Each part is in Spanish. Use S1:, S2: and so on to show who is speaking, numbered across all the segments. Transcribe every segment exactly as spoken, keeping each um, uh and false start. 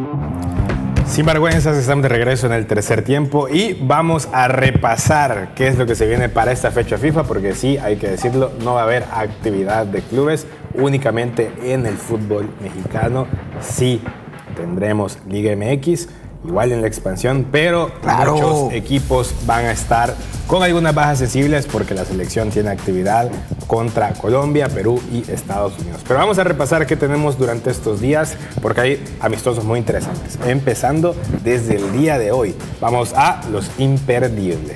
S1: Sin vergüenzas, estamos de regreso en el tercer tiempo y vamos a repasar qué es lo que se viene para esta fecha FIFA, porque sí, hay que decirlo, no va a haber actividad de clubes, únicamente en el fútbol mexicano. Sí, tendremos Liga M X, igual en la expansión, pero
S2: claro,
S1: muchos equipos van a estar con algunas bajas sensibles porque la selección tiene actividad contra Colombia, Perú y Estados Unidos. Pero vamos a repasar qué tenemos durante estos días porque hay amistosos muy interesantes. Empezando desde el día de hoy, vamos a los imperdibles.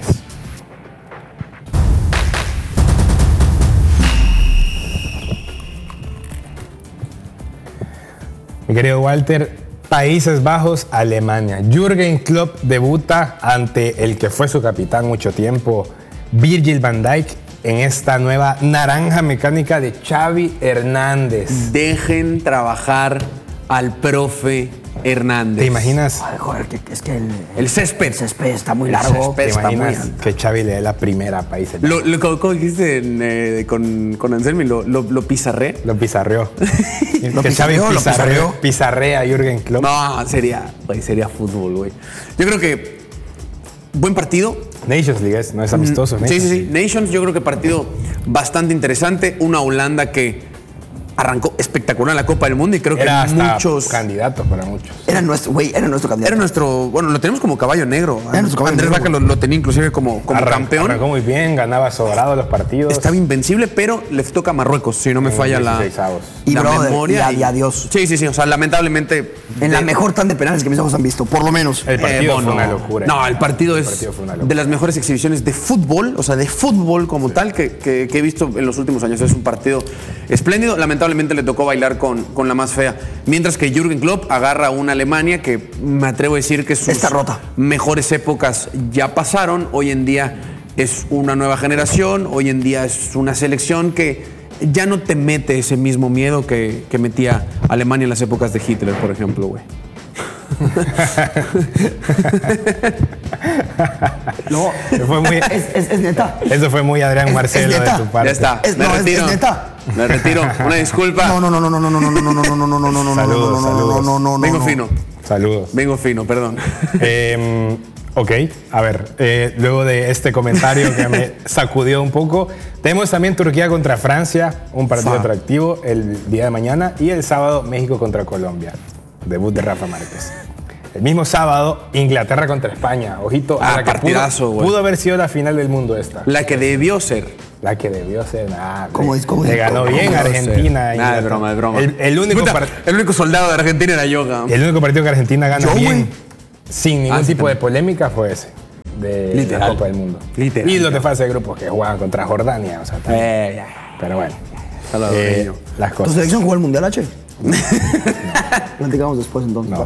S1: Mi querido Walter, Países Bajos, Alemania. Jürgen Klopp debuta ante el que fue su capitán mucho tiempo, Virgil van Dijk, en esta nueva naranja mecánica de Xavi Hernández.
S3: Dejen trabajar al profe Hernández.
S1: ¿Te imaginas?
S2: Ay, joder, que, es que el,
S3: el césped.
S2: El césped está muy largo.
S1: ¿Te imaginas que Xavi le dé la primera a Países Bajos?
S3: Lo, lo, ¿Cómo, cómo dijiste en, eh, con, con Anselmi? ¿Lo, lo, lo pizarré?
S1: Lo pizarreó.
S2: ¿Lo
S1: que Xavi
S2: pizarreó, lo pizarreó?
S1: Pizarrea a Jürgen Klopp.
S3: No, sería, güey, sería fútbol, güey. Yo creo que buen partido.
S1: Nations League es, no es amistoso.
S3: Sí, sí, sí. Nations, yo creo que partido bastante interesante. Una Holanda que arrancó espectacular en la Copa del Mundo y creo que
S1: era hasta
S3: muchos
S1: candidatos para muchos.
S2: Era nuestro, güey, era nuestro candidato.
S3: Era nuestro, bueno, lo tenemos como caballo negro.
S2: Era nuestro caballo
S3: Andrés
S2: negro,
S3: Vaca lo, lo tenía inclusive como, como
S1: Arran,
S3: campeón.
S1: Arrancó muy bien, ganaba sobrado los partidos.
S3: Estaba invencible, pero le toca a Marruecos, si no me
S1: en
S3: falla la,
S2: y
S3: la
S2: brother,
S3: memoria.
S2: Y, y adiós.
S3: Sí, sí, sí. O sea, lamentablemente.
S2: En la mejor tanda de penales que mis ojos han visto, por lo menos.
S1: El partido
S3: eh, bueno,
S1: fue una locura.
S3: No, el partido
S1: el
S3: es
S1: partido fue una locura.
S3: de las mejores exhibiciones de fútbol, o sea, de fútbol como sí. tal, que, que, que he visto en los últimos años. Es un partido espléndido. Lamentablemente le tocó bailar con, con la más fea. Mientras que Jürgen Klopp agarra a una Alemania que me atrevo a decir que sus
S2: Está rota.
S3: mejores épocas ya pasaron. Hoy en día es una nueva generación. Hoy en día es una selección que ya no te mete ese mismo miedo que, que metía Alemania en las épocas de Hitler, por ejemplo, güey.
S2: No,
S1: fue muy,
S2: es, es, es neta.
S1: Eso fue muy Adrián
S2: es,
S1: Marcelo
S2: es
S1: de tu parte.
S3: Ya está.
S2: Es,
S3: me
S2: no,
S3: retiro.
S2: Es, es neta.
S3: Me retiro. Una disculpa.
S2: No, no, no, no, no, no, no, no, no, no, no, no, no, no, no,
S1: saludos,
S2: no,
S1: saludos.
S2: no, no, no,
S3: Vengo
S2: no.
S3: fino.
S1: Saludos.
S3: Vengo fino, perdón.
S1: Eh, ok, a ver, eh, luego de este comentario que me sacudió un poco, tenemos también Turquía contra Francia, un partido
S2: Fa.
S1: atractivo el día de mañana, y el sábado México contra Colombia, debut de Rafa Márquez. El mismo sábado, Inglaterra contra España. Ojito,
S3: Ah,
S1: a la que
S3: partidazo,
S1: pudo,
S3: güey.
S1: pudo haber sido la final del mundo esta.
S3: La que debió ser.
S1: La que debió ser. Nah,
S2: ¿Cómo
S1: le,
S2: es? ¿Cómo
S1: le
S2: es?
S1: ganó
S2: ¿Cómo
S1: bien
S2: debió
S1: Argentina.
S3: Nada,
S1: Inglaterra.
S3: de broma, de broma.
S1: El, el, único
S3: Puta,
S1: part-
S3: el único soldado de Argentina era Yoga.
S1: el único partido que Argentina gana
S2: Yo,
S1: bien,
S2: güey.
S1: sin ningún
S3: Ah, sí,
S1: tipo de
S3: también.
S1: polémica, fue ese. De
S3: Literal.
S1: la Copa del Mundo.
S3: Literal.
S1: Y los de fase de grupos que jugaban contra Jordania. O sea, también.
S3: Eh, ya.
S1: Pero bueno.
S3: Saludos,
S1: eh,
S3: cariño.
S1: las
S2: ¿Tu
S1: cosas.
S2: selección jugó el Mundial, H? No. Platicamos después, entonces.
S1: No.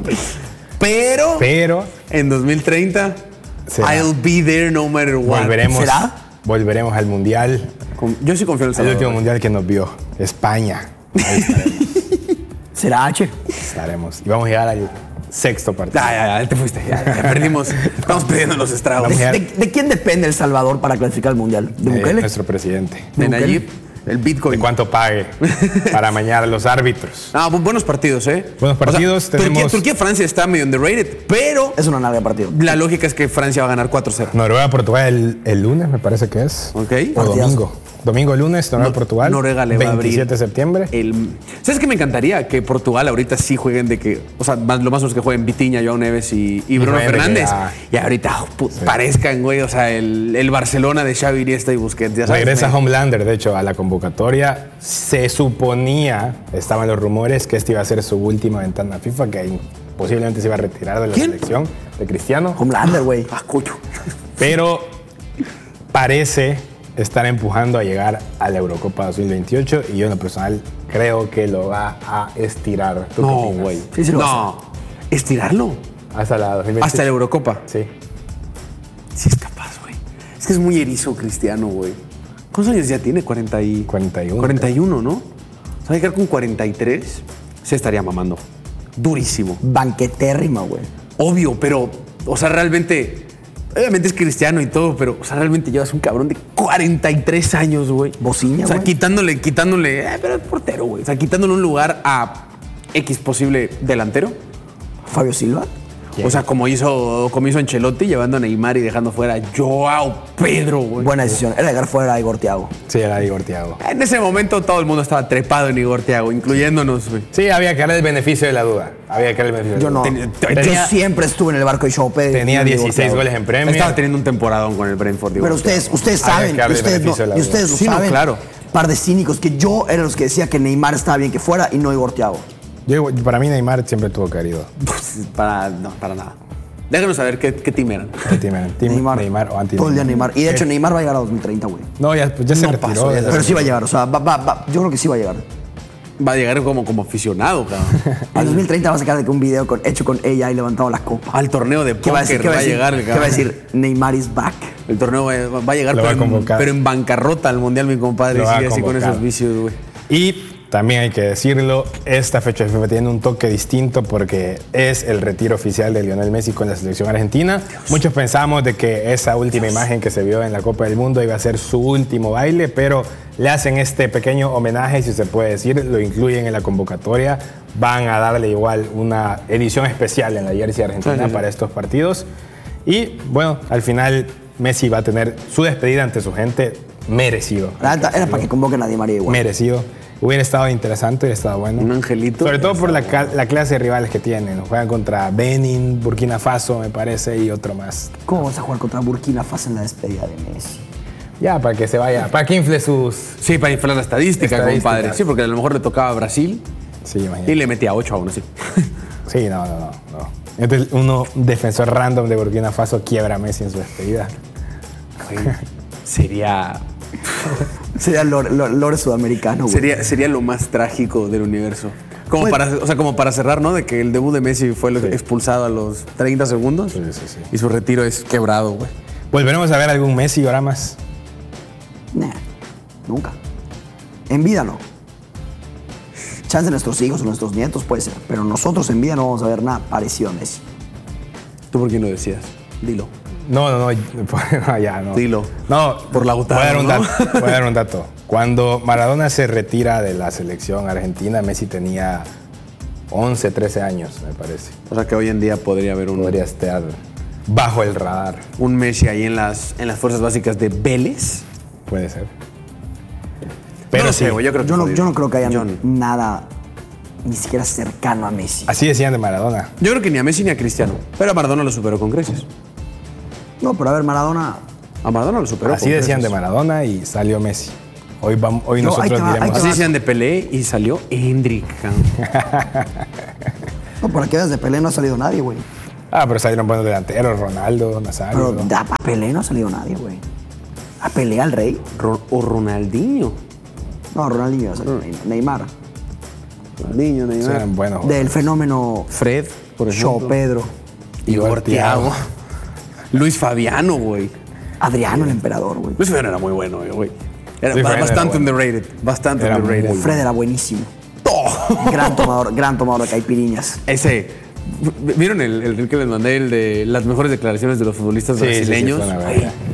S3: Pero,
S1: Pero
S3: en dos mil treinta,
S1: será.
S3: I'll be there no matter what.
S1: volveremos,
S2: ¿Será?
S1: volveremos al Mundial.
S3: Con- Yo sí confío en El
S1: El
S3: Salvador.
S1: último Mundial que nos vio. España. Ahí estaremos.
S2: ¿Será H?
S1: estaremos. Y vamos a llegar al sexto partido.
S3: Ya, ya, ya, te fuiste. Ya, ya perdimos. Estamos perdiendo los estragos.
S1: Vamos a
S2: ¿De,
S1: llegar-
S2: de, de quién depende El Salvador para clasificar al Mundial? ¿De
S1: Eh,
S2: Bukele?
S1: nuestro presidente.
S3: De Nayib, el
S1: De
S3: Bitcoin.
S1: cuánto pague para mañana los árbitros.
S3: Ah, bu- buenos partidos, ¿eh?
S1: Buenos partidos,
S3: O sea, Turquía,
S1: tenemos-
S3: Turquía, Francia está medio underrated, pero
S2: Es una nave de partido.
S3: la lógica es que Francia va a ganar cuatro cero.
S1: Noruega, Portugal el, el lunes, me parece que es.
S3: Ok.
S1: O
S2: Partidazo.
S1: domingo. Domingo, lunes, Noruega,
S3: No-
S1: Portugal.
S3: Noruega le va a abrir
S1: veintisiete de septiembre.
S3: El, ¿Sabes qué me encantaría? Que Portugal ahorita sí jueguen de que, o sea, más, lo más es que jueguen Vitinha, Joao Neves y, y Bruno
S1: jueguen de que
S3: Fernández.
S1: ya-
S3: Y ahorita oh, pu- parezcan, güey, o sea, el, el Barcelona de Xavi, Iniesta y Busquets. Ya sabes,
S1: Regresa
S3: me-
S1: Homelander, de hecho, a la convocatoria. Se suponía, estaban los rumores, que esta iba a ser su última ventana FIFA, que posiblemente se iba a retirar de la
S3: ¿Quién?
S1: selección de Cristiano.
S2: Homelander, güey.
S3: Ah, coño.
S1: Pero parece estar empujando a llegar a la Eurocopa dos mil veintiocho y yo en lo personal creo que lo va a estirar. ¿Tú qué
S3: No,
S1: opinas?
S3: güey.
S2: Sí, sí lo
S3: No, estirarlo.
S1: Hasta la dos mil veintiocho.
S3: Hasta la Eurocopa.
S1: Sí.
S3: Sí es capaz, güey. Es que es muy erizo Cristiano, güey. ¿Cuántos años ya tiene? cuarenta y...
S1: cuarenta y uno.
S3: cuarenta y uno, ¿no? O sea, llegar con cuarenta y tres se estaría mamando. Durísimo.
S2: Banquetérrima, güey.
S3: Obvio, pero, o sea, realmente, obviamente es cristiano y todo, pero, o sea, realmente llevas un cabrón de cuarenta y tres años, güey.
S2: Bociña,
S3: O sea,
S2: güey.
S3: quitándole, quitándole, eh, pero es portero, güey. O sea, quitándole un lugar a X posible delantero.
S2: Fabio Silva.
S3: O sea, como hizo, como hizo Ancelotti, llevando a Neymar y dejando fuera a Joao Pedro, güey.
S2: Buena decisión. Era dejar fuera a Igor Thiago.
S1: Sí, era Igor Thiago.
S3: En ese momento todo el mundo estaba trepado en Igor Thiago, incluyéndonos, güey.
S1: Sí, había que darle el beneficio de la duda. Había que darle el beneficio de
S2: Yo
S1: la
S2: no.
S1: duda.
S3: Ten- tenía-
S2: Yo siempre estuve en el barco de Joao Pedro.
S1: Tenía
S2: y no Igor
S1: dieciséis
S2: Thiago.
S1: goles en Premier.
S3: Estaba teniendo un temporadón con el Brentford, Igor
S2: Pero ustedes,
S3: Thiago.
S2: ustedes
S1: Había
S2: saben,
S1: que darle
S2: y
S1: el
S2: ustedes,
S1: beneficio
S2: no,
S1: de la
S2: y ustedes lo
S3: duda. Sí, no,
S2: saben.
S3: claro.
S2: Par de cínicos que yo era los que decía que Neymar estaba bien que fuera y no Igor Thiago.
S1: Yo, para mí Neymar siempre tuvo que haber ido.
S3: Para, no, para nada. Déjenos saber qué, qué team eran.
S1: ¿Qué team eran? ¿Team
S2: Neymar.
S1: Neymar o anti
S2: Todo el día Neymar. Y de hecho Neymar va a llegar a dos mil treinta, güey.
S1: No, ya, pues ya se
S3: No
S1: retiró.
S3: pasó, ya
S1: ya
S3: se
S1: se
S2: Pero sí va a llegar, o sea, va, va, va. Yo creo que sí va a llegar.
S3: Va a llegar como, como aficionado, cabrón.
S2: Al dos mil treinta va a sacar de que un video con, hecho con ella y levantando las copas.
S3: Al torneo de
S2: ¿Qué va a decir?
S3: póker
S2: ¿Qué
S3: va
S2: va
S3: a
S2: a decir?
S3: llegar el
S2: ¿Qué va a
S3: cabrón.
S2: decir? Neymar is back.
S3: El torneo va, va a llegar,
S1: Lo va
S3: pero,
S1: a
S3: en,
S1: convocar.
S3: pero en bancarrota al mundial, mi compadre.
S1: Lo va a
S3: Sigue así con
S1: convocar.
S3: esos vicios, güey.
S1: Y también hay que decirlo, esta fecha de FIFA tiene un toque distinto porque es el retiro oficial de Lionel Messi con la selección argentina. Muchos pensamos de que esa última imagen que se vio en la Copa del Mundo iba a ser su último baile, pero le hacen este pequeño homenaje, si se puede decir, lo incluyen en la convocatoria. Van a darle igual una edición especial en la jersey argentina
S3: Sí, sí, sí.
S1: para estos partidos. Y bueno, al final Messi va a tener su despedida ante su gente merecido.
S2: La neta, era para que convoquen a Di María igual.
S1: Merecido. Hubiera estado interesante, hubiera estado bueno.
S3: Un angelito.
S1: Sobre todo por la, ca- la clase de rivales que tienen. Juegan contra Benin, Burkina Faso, me parece, y otro más.
S2: ¿Cómo vas a jugar contra Burkina Faso en la despedida de Messi?
S1: Ya, para que se vaya, para que infle sus...
S3: Sí, para inflar la estadística,
S1: Estadísticas.
S3: compadre. Sí, porque a lo mejor le tocaba a Brasil
S1: Sí,
S3: y
S1: imagínate.
S3: le metía ocho a uno, sí.
S1: Sí, no, no, no, no. Entonces, uno, defensor random de Burkina Faso, quiebra a Messi en su despedida.
S3: Sería,
S2: Sería lore, lore- lore sudamericano, güey.
S3: sería, sería lo más trágico del universo. Como
S2: Bueno.
S3: para, o sea, como para cerrar, ¿no? De que el debut de Messi fue lo-
S1: Sí.
S3: expulsado a los treinta segundos
S1: Sí, sí, sí.
S3: y su retiro es quebrado, güey.
S1: ¿Volveremos a ver algún Messi ahora más?
S2: Nah, nunca. En vida no. Chance de nuestros hijos o nuestros nietos puede ser, pero nosotros en vida no vamos a ver nada parecido a Messi.
S3: ¿Tú por qué no decías? Dilo.
S1: No, no, no, no, ya, no.
S3: Dilo.
S1: No,
S3: Por Lautaro,
S1: voy a dar un
S3: ¿no?
S1: dato. Voy a dar un dato. Cuando Maradona se retira de la selección argentina, Messi tenía once, trece años, me parece.
S3: O sea que hoy en día podría haber un,
S1: Podría estar bajo el radar,
S3: un Messi ahí en las, en las fuerzas básicas de Vélez.
S1: puede ser.
S3: Pero
S1: Pero
S3: no
S1: sí,
S3: sé, güey, yo creo que
S2: Yo no,
S3: jodido.
S2: yo no creo que haya
S3: Yo, no.
S2: nada ni siquiera cercano a Messi.
S1: así decían de Maradona.
S3: Yo creo que ni a Messi ni a Cristiano. Pero a Maradona lo superó con creces.
S2: No, pero a ver, Maradona.
S3: A Maradona lo superó
S1: Así
S3: con
S1: decían de
S3: creces.
S1: Maradona y salió Messi. Hoy, vamos, hoy
S2: No,
S1: nosotros
S2: ahí te va, ahí
S1: diremos...
S2: te
S3: Así
S2: va.
S3: decían de Pelé y salió Hendrik.
S2: No, por aquí desde Pelé no ha salido nadie, güey.
S1: Ah, pero salieron buenos delanteros, Ronaldo, Nazario.
S2: Pero a Pelé no ha salido nadie, güey. A Pelé al rey.
S3: Ro- o Ronaldinho.
S2: No, Ronaldinho, o sea, Neymar.
S3: Ronaldinho,
S1: Sí,
S3: Neymar.
S1: eran buenos.
S2: Del fenómeno
S3: Fred, por ejemplo.
S2: Joao Pedro.
S3: Igor Thiago. Luis Fabiano, güey.
S2: Adriano el emperador, güey.
S3: Luis Fabiano era muy bueno, güey. Era
S1: Luis
S3: ba-
S1: Fabiano
S3: bastante
S1: era bueno.
S3: underrated. Bastante
S1: Era
S3: underrated.
S1: muy
S2: Fred era buenísimo.
S3: ¡Oh!
S2: Gran tomador, gran tomador de caipiriñas.
S3: Ese. ¿Vieron el, el que les mandé, el de las mejores declaraciones de los futbolistas
S1: Sí, sí, sí,
S3: brasileños?
S1: fue una
S3: Güey,
S1: verga.